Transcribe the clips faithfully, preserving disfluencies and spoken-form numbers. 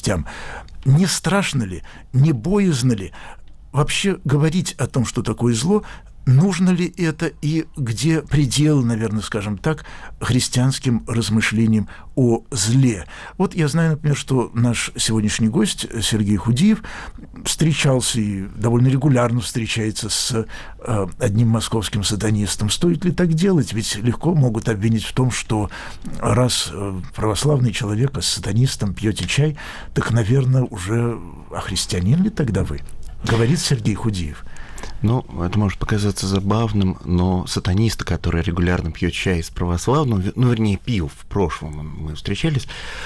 гостям. Не страшно ли, не боязно ли вообще говорить о том, что такое зло? Нужно ли это и где предел, наверное, скажем так, христианским размышлениям о зле? Вот я знаю, например, что наш сегодняшний гость Сергей Худиев встречался и довольно регулярно встречается с э, одним московским сатанистом. Стоит ли так делать? Ведь легко могут обвинить в том, что раз э, православный человек, а с сатанистом пьете чай, так, наверное, уже а христианин ли тогда вы? Говорит Сергей Худиев. Ну, это может показаться забавным, но сатанисты, которые регулярно пьют чай с православным, ну, вернее, пил в прошлом, мы встречались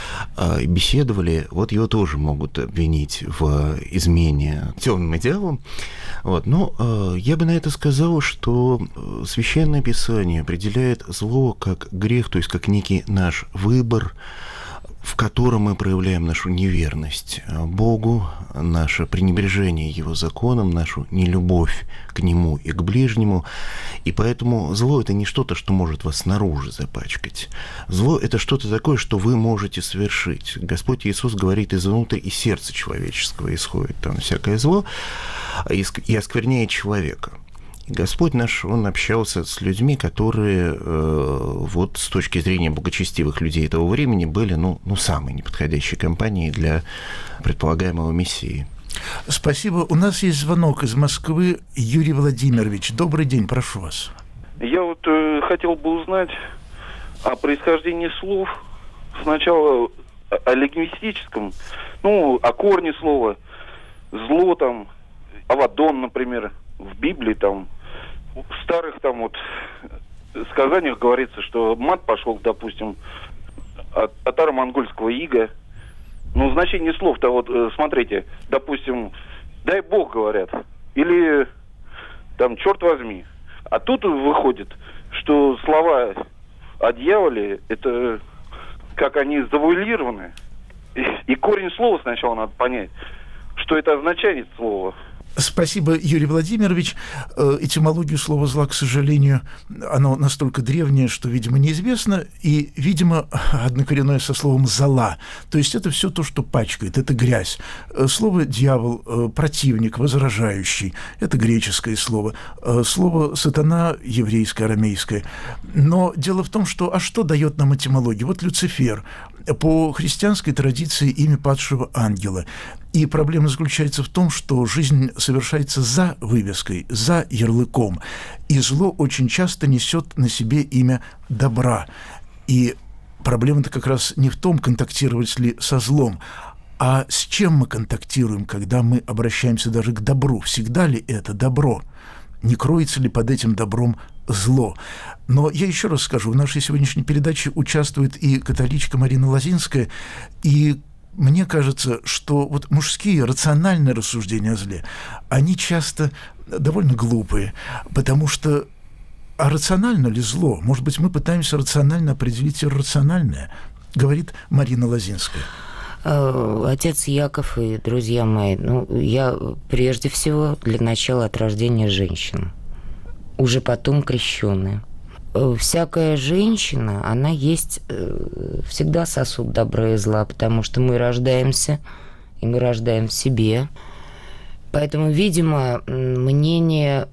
и беседовали, вот его тоже могут обвинить в измене темным идеалам. Вот. Но я бы на это сказал, что Священное Писание определяет зло как грех, то есть как некий наш выбор, в котором мы проявляем нашу неверность Богу, наше пренебрежение Его законом, нашу нелюбовь к Нему и к ближнему. И поэтому зло – это не что-то, что может вас снаружи запачкать. Зло – это что-то такое, что вы можете совершить. Господь Иисус говорит, изнутри и сердца человеческого исходит там всякое зло и оскверняет человека. Господь наш, Он общался с людьми, которые э, вот с точки зрения благочестивых людей того времени были, ну, ну самой неподходящей компанией для предполагаемого Мессии. Спасибо. У нас есть звонок из Москвы. Юрий Владимирович, добрый день, прошу вас. Я вот э, хотел бы узнать о происхождении слов. Сначала о лингвистическом, ну, о корне слова. Зло там, Авадон, например. В Библии там, в старых там вот сказаниях говорится, что мат пошел, допустим, от татаро-монгольского ига. Ну, значение слов-то вот, смотрите, допустим, дай Бог, говорят, или там, черт возьми. А тут выходит, что слова о дьяволе, это как они завуалированы. И, и корень слова сначала надо понять, что это означает слово. Спасибо, Юрий Владимирович. Этимологию слова «зла», к сожалению, оно настолько древнее, что, видимо, неизвестно, и, видимо, однокоренное со словом «зола». То есть это все то, что пачкает, это грязь. Слово «дьявол» – противник, возражающий, это греческое слово. Слово «сатана» – еврейское, арамейское. Но дело в том, что, а что дает нам этимология? Вот Люцифер, по христианской традиции имя падшего ангела. И проблема заключается в том, что жизнь совершается за вывеской, за ярлыком. И зло очень часто несет на себе имя добра. И проблема-то как раз не в том, контактировать ли со злом, а с чем мы контактируем, когда мы обращаемся даже к добру. Всегда ли это добро? Не кроется ли под этим добром зло? Но я еще раз скажу, в нашей сегодняшней передаче участвует и католичка Марина Лозинская, и мне кажется, что вот мужские рациональные рассуждения о зле, они часто довольно глупые, потому что а рационально ли зло? Может быть, мы пытаемся рационально определить иррациональное, говорит Марина Лозинская. Отец Яков и друзья мои, ну, я прежде всего для начала от рождения женщин, уже потом крещеная. Всякая женщина, она есть всегда сосуд добра и зла, потому что мы рождаемся, и мы рождаем в себе. Поэтому, видимо, мнение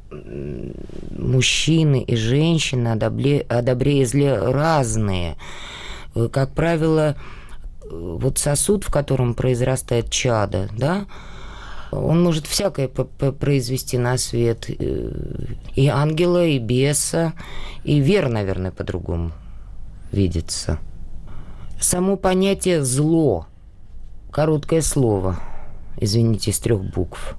мужчины и женщины о добре, о добре и зле разные. Как правило, вот сосуд, в котором произрастает чадо, да, он может всякое произвести на свет. И ангела, и беса, и вера, наверное, по-другому видится. Само понятие «зло», короткое слово, извините, из трех букв.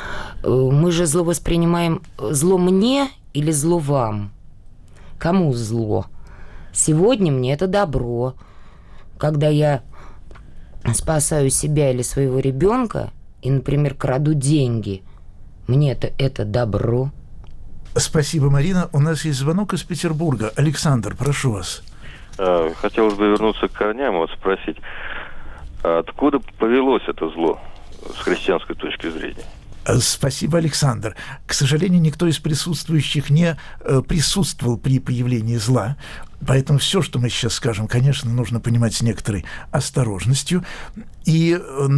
Мы же зло воспринимаем зло мне или зло вам? Кому зло? Сегодня мне это добро. Когда я спасаю себя или своего ребенка и, например, краду деньги, мне это, это добро. Спасибо, Марина. У нас есть звонок из Петербурга. Александр, прошу вас. Хотелось бы вернуться к корням, вот спросить, откуда повелось это зло с христианской точки зрения? Спасибо, Александр. К сожалению, никто из присутствующих не присутствовал при появлении зла, поэтому все, что мы сейчас скажем, конечно, нужно понимать с некоторой осторожностью. И